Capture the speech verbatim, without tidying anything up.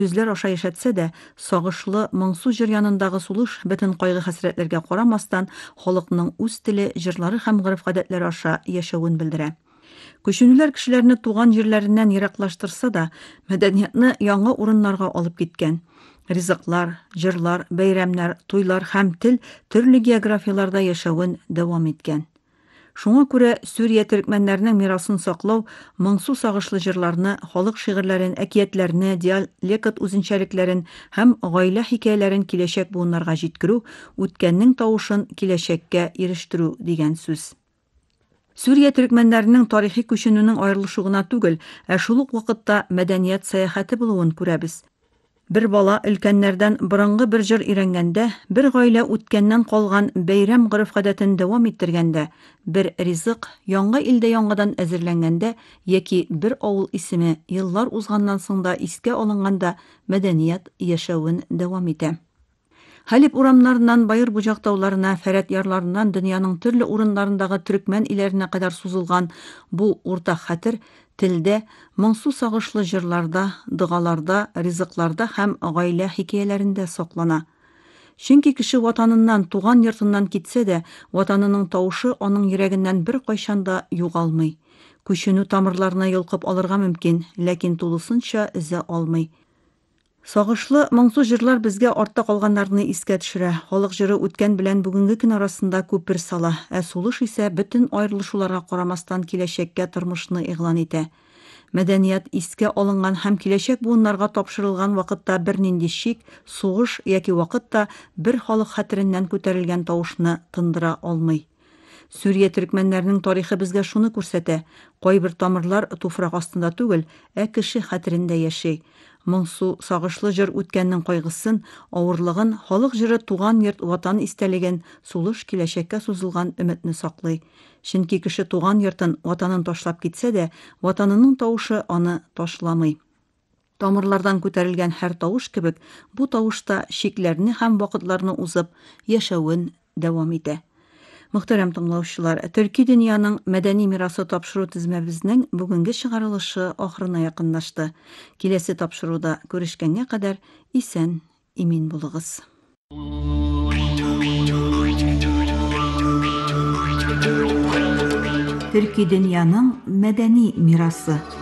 Үзләр аша яшәтсә дә, сагышлы, моңсу җыр янындагы сулыш бөтен кайгы-хәсрәтләргә карамастан, халыкның үз теле, җырлары һәм гореф-гадәтләре аша яшәвен белдерә. Күченүләр кешеләрне туган җирләреннән ераклаштырса да, мәдәниятны яңа урыннарга алып киткән. Ризыклар, җырлар, бәйрәмнәр, туйлар һәм тел төрле географияларда яшәвен дәвам иткән. Шуңа күрә Сүрия төрекмәннәренең мирасын саклау, моңсу сагышлы җырларны, халык шигырьләрен, әкиятләрне, диалект үзенчәлекләрен һәм гаилә хикәяләрен киләчәк буыннарга җиткерү, үткәннең тавышын киләчәккә ирештерү дигән сүз. Сүрия төрекмәннәренең тарихи күченүнең аерылышы гына түгел, ә шул ук вакытта мәдәният сәяхәте булуын күрәбез. Бер бала өлкәннәрдән борынгы бер җыр өйрәнгәндә, бер гаилә үткәннән калган бәйрәм гореф-гадәтен дәвам иттергәндә, бер ризык яңа илдә яңадан әзерләнгәндә яки бер авыл исеме еллар узганнан соң да искә алынганда мәдәният яшәвен дәвам итә. Халиб урамнарыннан Байыр буҗактауларына, Фәрәт ярларыннан дөньяның төрле урыннарындагы төрекмән илләренә кадәр сузылган бу уртак хәтер телдә, моңсу сагышлы җырларда, дога-ларда, ризыкларда һәм гаилә хикәяләрендә саклана. Чөнки кеше ватаныннан, туган йортыннан китсә дә, ватанының тавышы аның йөрәгеннән бер кайчан да югалмый. Күченү тамырларына йолкып алырга мөмкин, ләкин тулысынча өзә алмый. Сагышлы, моңсу җырлар безгә артта калганнарны искә төшерә. Халык җыры үткән белән бүгенге көн арасында күпер сала, ә сулыш исә бөтен аерылышуларга карамастан киләчәккә тормышны игълан итә. Мәдәният искә алынган һәм киләчәк буыннарга тапшырылган вакытта бернинди шик, сугыш яки вакытта бер халык хәтереннән күтәрелгән тавышны тындыра алмый. Сүрия төрекмәннәренең тарихы безгә шуны күрсәтә: кайбер тамырлар туфрак астында түгел, ә кеше хәтерендә яши. Моңсу, сагышлы җыр үткәннең кайгысын, авырлыгын, халык җыры туган йорт, ватан истәлеген, сулыш киләчәккә сузылган өметне саклый. Чөнки кеше туган йортын, ватанын ташлап китсә дә, ватанының тавышы аны ташламый. Тамырлардан күтәрелгән һәр тавыш кебек, бу тавышта шикләрне һәм вакытларны узып, яшәвен дәвам итә. Мөхтәрәм тыңлаучылар, төрки дөньяның мәдәни мирасы тапшыру тезмәбезнең бүгенге чыгарылышы ахырына якынлашты. Киләсе тапшыруда күрешкәнгә кадәр исән, имин булыгыз. Төрки дөньяның мәдәни мирасы.